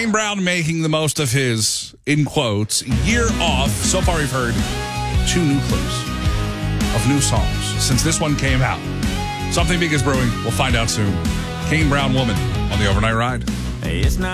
Kane Brown making the most of his, in quotes, year off. So far, we've heard 2 new clues of new songs since this one came out. Something big is brewing. We'll find out soon. Kane Brown Woman on the Overnight Ride. It's not